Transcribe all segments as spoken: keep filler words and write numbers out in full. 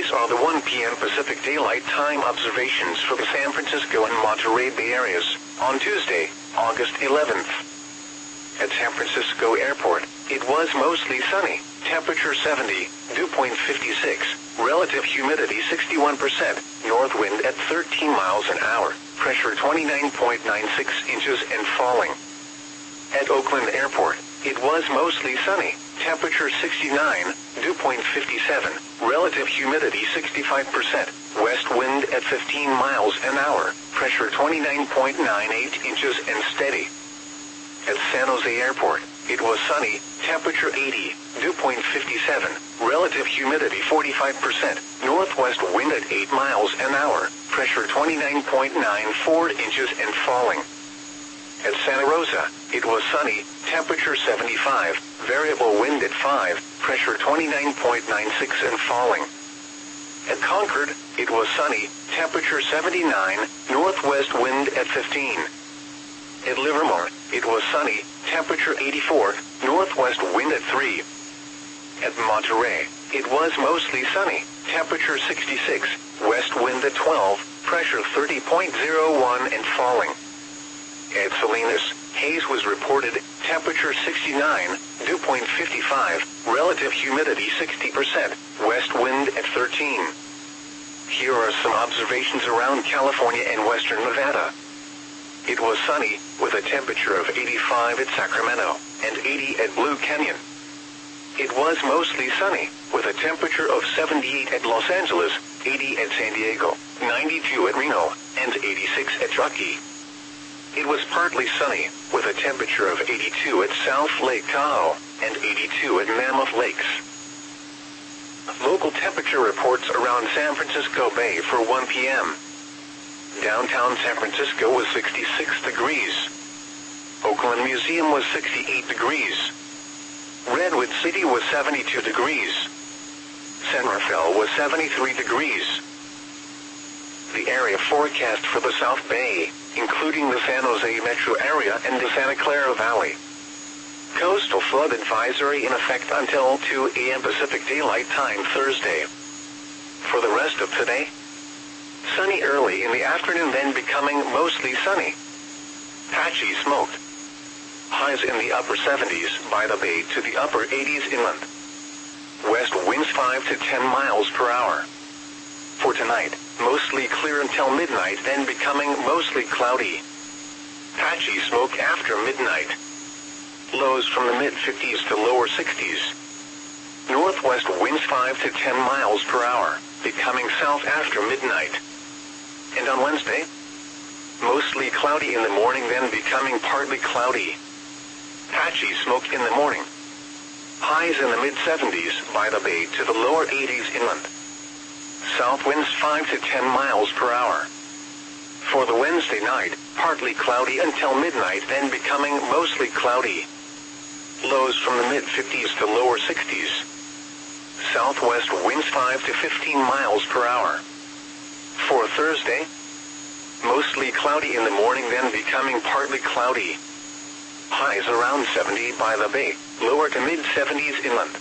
These are the one p m Pacific Daylight Time observations for the San Francisco and Monterey Bay areas on Tuesday, August eleventh. At San Francisco Airport, it was mostly sunny, temperature seventy, dew point fifty-six, relative humidity sixty-one percent, north wind at thirteen miles an hour, pressure twenty-nine point nine six inches and falling. At Oakland Airport, it was mostly sunny, temperature sixty-nine, dew point fifty-seven, relative humidity sixty-five percent, west wind at fifteen miles an hour, pressure twenty-nine point nine eight inches and steady. At San Jose Airport, it was sunny, temperature eighty, dew point fifty-seven, relative humidity forty-five percent, northwest wind at eight miles an hour, pressure twenty-nine point nine four inches and falling. At Santa Rosa, it was sunny, temperature seventy-five, variable wind at five, pressure twenty-nine point nine six and falling. At Concord, it was sunny, temperature seventy-nine, northwest wind at fifteen. At Livermore, it was sunny, temperature eighty-four, northwest wind at three. At Monterey, it was mostly sunny, temperature sixty-six, west wind at twelve, pressure thirty point zero one and falling. At Salinas, haze was reported, temperature sixty-nine, dew point fifty-five, relative humidity sixty percent, west wind at thirteen. Here are some observations around California and western Nevada. It was sunny, with a temperature of eighty-five at Sacramento, and eighty at Blue Canyon. It was mostly sunny, with a temperature of seventy-eight at Los Angeles, eighty at San Diego, ninety-two at Reno, and eighty-six at Truckee. It was partly sunny, with a temperature of eighty-two at South Lake Tahoe, and eighty-two at Mammoth Lakes. Local temperature reports around San Francisco Bay for one p m Downtown San Francisco was sixty-six degrees. Oakland Museum was sixty-eight degrees. Redwood City was seventy-two degrees. San Rafael was seventy-three degrees. The area forecast for the South Bay, including the San Jose metro area and the Santa Clara Valley. Coastal flood advisory in effect until two a m Pacific Daylight Time Thursday. For the rest of today, sunny early in the afternoon, then becoming mostly sunny. Patchy smoked. Highs in the upper seventies by the bay to the upper eighties inland. West winds five to ten miles per hour. For tonight, mostly clear until midnight, then becoming mostly cloudy. Patchy smoke after midnight. Lows from the mid fifties to lower sixties. Northwest winds five to ten miles per hour, becoming south after midnight. And on Wednesday, mostly cloudy in the morning, then becoming partly cloudy. Patchy smoke in the morning. Highs in the mid seventies by the bay to the lower eighties inland. South winds five to ten miles per hour. For the Wednesday night, partly cloudy until midnight, then becoming mostly cloudy. Lows from the mid fifties to lower sixties. Southwest winds five to fifteen miles per hour. For Thursday, mostly cloudy in the morning, then becoming partly cloudy. Highs around seventy by the bay, lower to mid seventies inland.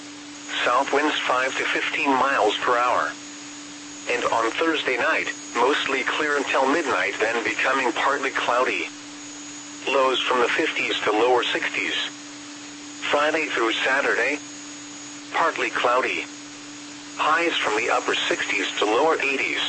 South winds five to fifteen miles per hour. And on Thursday night, mostly clear until midnight, then becoming partly cloudy. Lows from the fifties to lower sixties. Friday through Saturday, partly cloudy. Highs from the upper sixties to lower eighties.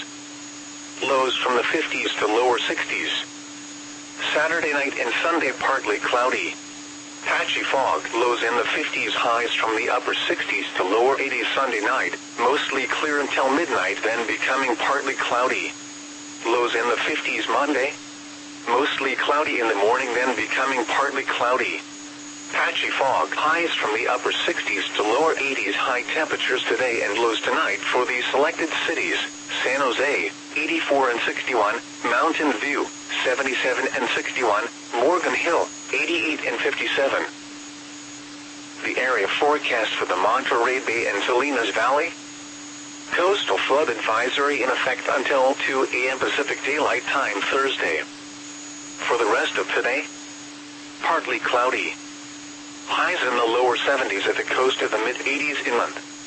Lows from the fifties to lower sixties. Saturday night and Sunday partly cloudy. Patchy fog, lows in the fifties, highs from the upper sixties to lower eighties Sunday night, mostly clear until midnight, then becoming partly cloudy. Lows in the fifties Monday, mostly cloudy in the morning, then becoming partly cloudy. Patchy fog, highs from the upper sixties to lower eighties, high temperatures today and lows tonight for the selected cities: San Jose, eighty-four and sixty-one, Mountain View, seventy-seven and sixty-one, Morgan Hill, eighty-eight and fifty-seven. The area forecast for the Monterey Bay and Salinas Valley. Coastal flood advisory in effect until two a m Pacific Daylight Time Thursday. For the rest of today, partly cloudy. Highs in the lower seventies at the coast of the mid eighties inland.